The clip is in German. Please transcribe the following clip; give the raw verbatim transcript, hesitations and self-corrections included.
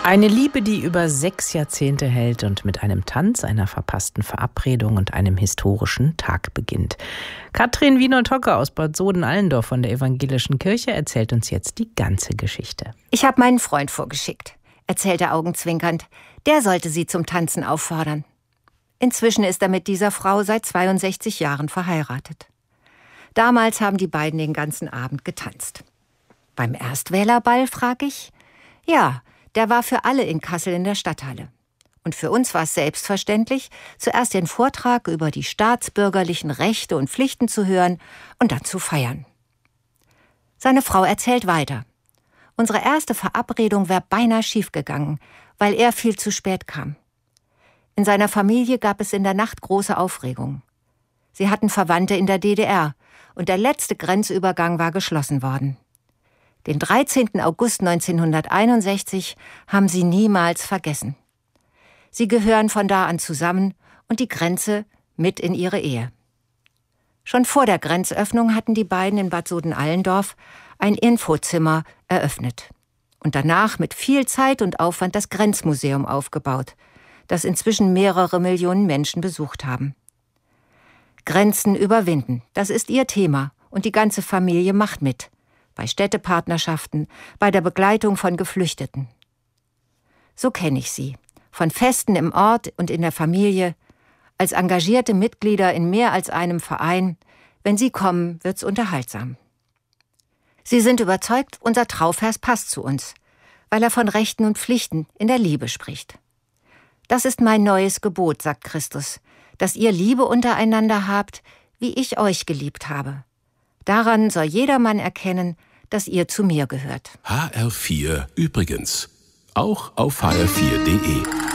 Eine Liebe, die über sechs Jahrzehnte hält und mit einem Tanz, einer verpassten Verabredung und einem historischen Tag beginnt. Katrin Wienert-Hocke aus Bad Soden-Allendorf von der Evangelischen Kirche erzählt uns jetzt die ganze Geschichte. Ich habe meinen Freund vorgeschickt, erzählt er augenzwinkernd. Der sollte sie zum Tanzen auffordern. Inzwischen ist er mit dieser Frau seit zweiundsechzig Jahren verheiratet. Damals haben die beiden den ganzen Abend getanzt. Beim Erstwählerball, frage ich? Ja, der war für alle in Kassel in der Stadthalle. Und für uns war es selbstverständlich, zuerst den Vortrag über die staatsbürgerlichen Rechte und Pflichten zu hören und dann zu feiern. Seine Frau erzählt weiter. Unsere erste Verabredung wäre beinahe schiefgegangen, weil er viel zu spät kam. In seiner Familie gab es in der Nacht große Aufregung. Sie hatten Verwandte in der D D R und der letzte Grenzübergang war geschlossen worden. Den dreizehnten August neunzehnhunderteinundsechzig haben sie niemals vergessen. Sie gehören von da an zusammen und die Grenze mit in ihre Ehe. Schon vor der Grenzöffnung hatten die beiden in Bad Soden-Allendorf ein Infozimmer eröffnet und danach mit viel Zeit und Aufwand das Grenzmuseum aufgebaut, das inzwischen mehrere Millionen Menschen besucht haben. Grenzen überwinden, das ist ihr Thema und die ganze Familie macht mit. Bei Städtepartnerschaften, bei der Begleitung von Geflüchteten. So kenne ich sie, von Festen im Ort und in der Familie, als engagierte Mitglieder in mehr als einem Verein. Wenn sie kommen, wird's unterhaltsam. Sie sind überzeugt, unser Trauvers passt zu uns, weil er von Rechten und Pflichten in der Liebe spricht. Das ist mein neues Gebot, sagt Christus, dass ihr Liebe untereinander habt, wie ich euch geliebt habe. Daran soll jedermann erkennen, dass ihr zu mir gehört. H R vier übrigens. Auch auf h r vier punkt de.